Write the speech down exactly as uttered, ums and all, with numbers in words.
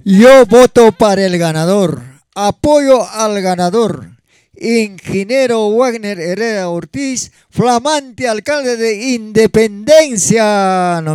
Yo voto para el ganador. Apoyo al ganador. Ingeniero Wagner Herrera Ortiz, flamante alcalde de Independencia.